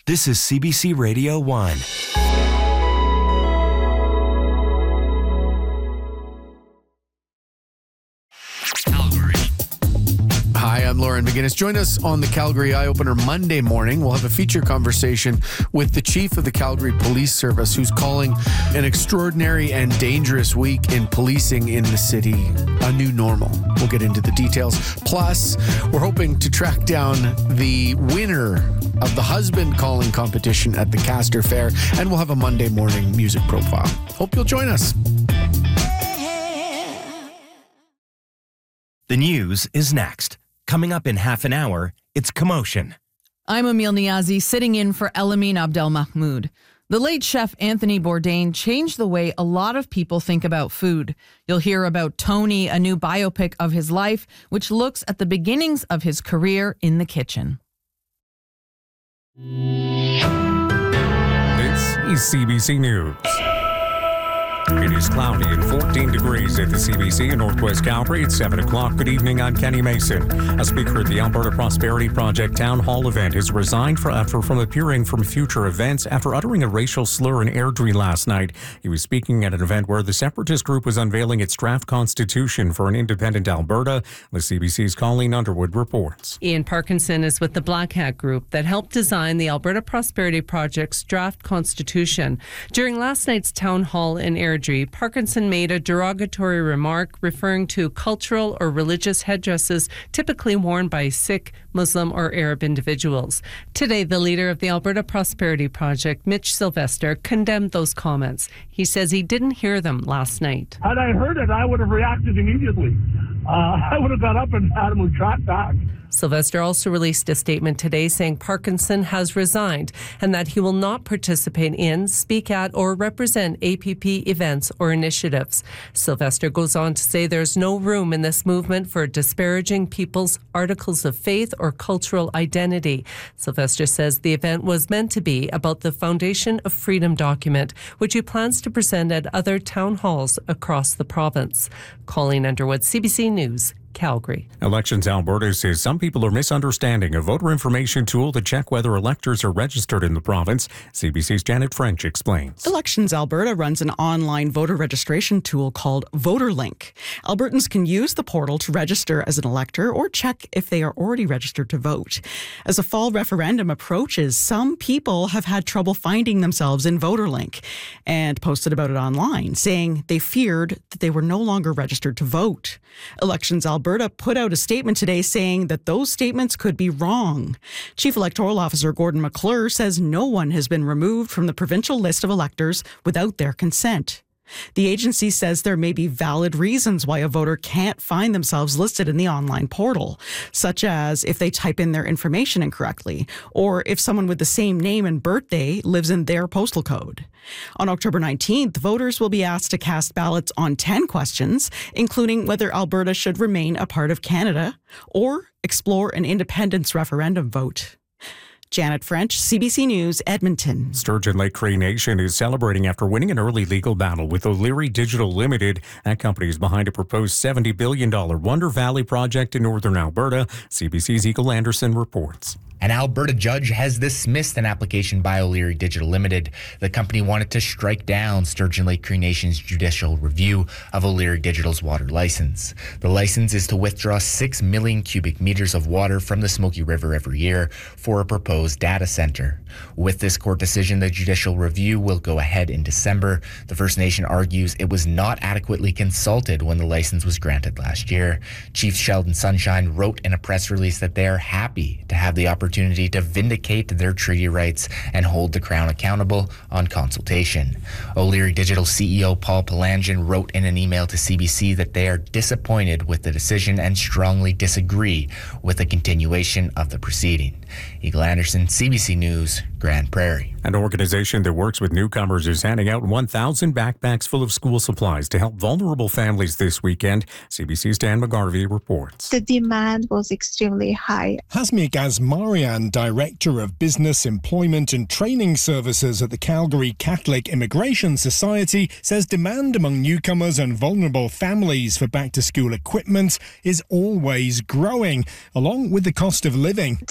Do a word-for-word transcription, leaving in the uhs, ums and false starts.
This is C B C Radio one. Hi, I'm Lauren McGinnis. Join us on the Calgary Eye Opener Monday morning. We'll have a feature conversation with the chief of the Calgary Police Service, who's calling an extraordinary and dangerous week in policing in the city a new normal. We'll get into the details. Plus, we're hoping to track down the winner of the husband calling competition at the Castor Fair, and we'll have a Monday morning music profile. Hope you'll join us. The news is next. Coming up in half an hour, it's Commotion. I'm Emil Niazi, sitting in for Elamin Abdelmahmoud. The late chef Anthony Bourdain changed the way a lot of people think about food. You'll hear about Tony, a new biopic of his life, which looks at the beginnings of his career in the kitchen. This is C B C News. It is cloudy and fourteen degrees at the C B C in Northwest Calgary at seven o'clock. Good evening, I'm Kenny Mason. A speaker at the Alberta Prosperity Project Town Hall event has resigned for, after, from appearing from future events after uttering a racial slur in Airdrie last night. He was speaking at an event where the separatist group was unveiling its draft constitution for an independent Alberta. The C B C's Colleen Underwood reports. Ian Parkinson is with the Black Hat Group that helped design the Alberta Prosperity Project's draft constitution. During last night's town hall in Airdrie, Parkinson made a derogatory remark referring to cultural or religious headdresses typically worn by Sikh, Muslim, or Arab individuals. Today, the leader of the Alberta Prosperity Project, Mitch Sylvester, condemned those comments. He says he didn't hear them last night. Had I heard it, I would have reacted immediately. Uh, I would have got up and had him retract back. Sylvester also released a statement today saying Parkinson has resigned and that he will not participate in, speak at, or represent A P P events or initiatives. Sylvester goes on to say there's no room in this movement for disparaging people's articles of faith or cultural identity. Sylvester says the event was meant to be about the Foundation of Freedom document, which he plans to present at other town halls across the province. Colleen Underwood, C B C News, Calgary. Elections Alberta says some people are misunderstanding a voter information tool to check whether electors are registered in the province. C B C's Janet French explains. Elections Alberta runs an online voter registration tool called VoterLink. Albertans can use the portal to register as an elector or check if they are already registered to vote. As a fall referendum approaches, some people have had trouble finding themselves in VoterLink and posted about it online, saying they feared that they were no longer registered to vote. Elections Alberta Alberta put out a statement today saying that those statements could be wrong. Chief Electoral Officer Gordon McClure says no one has been removed from the provincial list of electors without their consent. The agency says there may be valid reasons why a voter can't find themselves listed in the online portal, such as if they type in their information incorrectly, or if someone with the same name and birthday lives in their postal code. On October nineteenth, voters will be asked to cast ballots on ten questions, including whether Alberta should remain a part of Canada or explore an independence referendum vote. Janet French, C B C News, Edmonton. Sturgeon Lake Cree Nation is celebrating after winning an early legal battle with O'Leary Digital Limited. That company is behind a proposed seventy billion dollars Wonder Valley project in northern Alberta. C B C's Eagle Anderson reports. An Alberta judge has dismissed an application by O'Leary Digital Limited. The company wanted to strike down Sturgeon Lake Cree Nation's judicial review of O'Leary Digital's water license. The license is to withdraw six million cubic meters of water from the Smoky River every year for a proposed data center. With this court decision, the judicial review will go ahead in December. The First Nation argues it was not adequately consulted when the license was granted last year. Chief Sheldon Sunshine wrote in a press release that they are happy to have the opportunity opportunity to vindicate their treaty rights and hold the Crown accountable on consultation. O'Leary Digital C E O Paul Palangin wrote in an email to C B C that they are disappointed with the decision and strongly disagree with the continuation of the proceeding. Eagle Anderson, C B C News, Grand Prairie. An organization that works with newcomers is handing out one thousand backpacks full of school supplies to help vulnerable families this weekend. C B C's Dan McGarvey reports. The demand was extremely high. Hasmi Gazmarian, Director of Business, Employment and Training Services at the Calgary Catholic Immigration Society, says demand among newcomers and vulnerable families for back-to-school equipment is always growing, along with the cost of living.